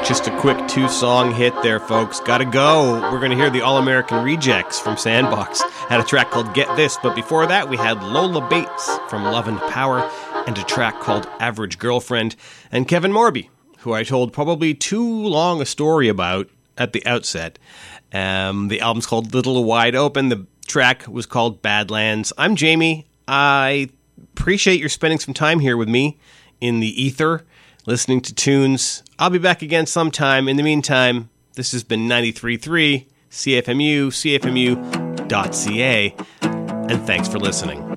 Just a quick 2-song hit there, folks. Gotta go. We're going to hear the All-American Rejects from Sandbox. Had a track called Get This, but before that we had Lola Bates from Love and Power and a track called Average Girlfriend, and Kevin Morby, who I told probably too long a story about at the outset. The album's called Little Wide Open. The track was called Badlands. I'm Jamie. I appreciate your spending some time here with me in the ether, listening to tunes. I'll be back again sometime. In the meantime, this has been 93.3 CFMU, CFMU.ca, and thanks for listening.